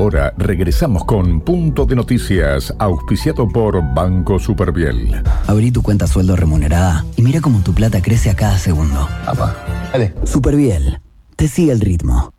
Ahora regresamos con Punto de Noticias, auspiciado por Banco Superviel. Abrí tu cuenta sueldo remunerada y mira cómo tu plata crece a cada segundo. Apa, dale. Superviel, te sigue el ritmo.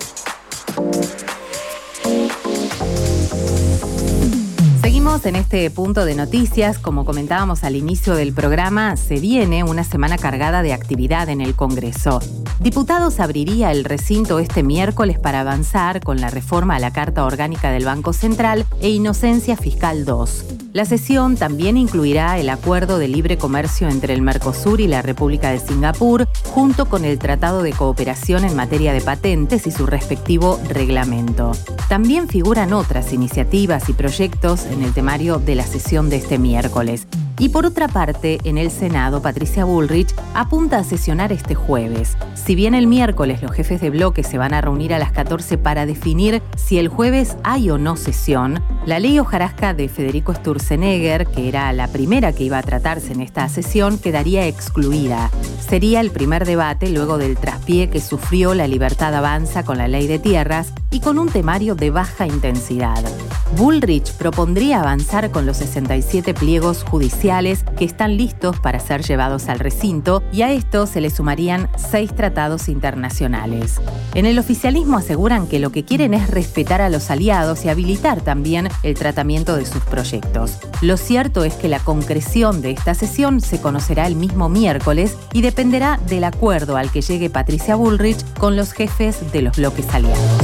Seguimos en este punto de noticias. Como comentábamos al inicio del programa, se viene una semana cargada de actividad en el Congreso. Diputados abriría el recinto este miércoles para avanzar con la reforma a la Carta Orgánica del Banco Central e Inocencia Fiscal 2. La sesión también incluirá el Acuerdo de Libre Comercio entre el Mercosur y la República de Singapur, junto con el Tratado de Cooperación en materia de patentes y su respectivo reglamento. También figuran otras iniciativas y proyectos en el temario de la sesión de este miércoles. Y por otra parte, en el Senado, Patricia Bullrich apunta a sesionar este jueves. Si bien el miércoles los jefes de bloque se van a reunir a las 14 para definir si el jueves hay o no sesión, la ley hojarasca de Federico Sturzenegger, que era la primera que iba a tratarse en esta sesión, quedaría excluida. Sería el primer debate luego del traspié que sufrió La Libertad Avanza con la ley de tierras y con un temario de baja intensidad. Bullrich propondría avanzar con los 67 pliegos judiciales que están listos para ser llevados al recinto, y a esto se le sumarían 6 tratados internacionales. En el oficialismo aseguran que lo que quieren es respetar a los aliados y habilitar también el tratamiento de sus proyectos. Lo cierto es que la concreción de esta sesión se conocerá el mismo miércoles y dependerá del acuerdo al que llegue Patricia Bullrich con los jefes de los bloques aliados.